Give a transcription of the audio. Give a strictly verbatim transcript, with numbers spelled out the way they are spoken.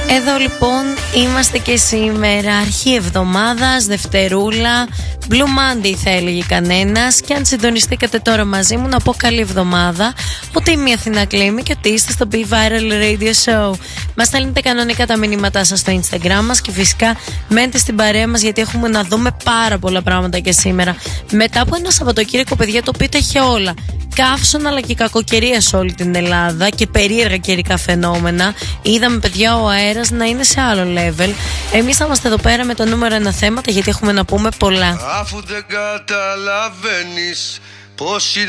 Εδώ λοιπόν είμαστε και σήμερα, αρχή εβδομάδας, Δευτερούλα, Blue Monday θα έλεγε κανένας. Και αν συντονιστήκατε τώρα μαζί μου, να πω καλή εβδομάδα. Ότι είμαι η Αθηνά Κλήμη και ότι είστε στο Be Viral Radio Show. Μας στέλνετε κανονικά τα μηνύματά σας στο Instagram μας και φυσικά μένετε στην παρέα μας, γιατί έχουμε να δούμε πάρα πολλά πράγματα και σήμερα. Μετά από ένα Σαββατοκύριακο, παιδιά, το οποίο είχε όλα. Καύσωνα αλλά και κακοκαιρία σε όλη την Ελλάδα και περίεργα καιρικά φαινόμενα. Είδαμε, παιδιά, ο αέρας να είναι σε άλλο level. Εμείς θα είμαστε εδώ πέρα με το νούμερο ένα θέματα, γιατί έχουμε να πούμε πολλά. Αφού δεν καταλαβαίνεις πώς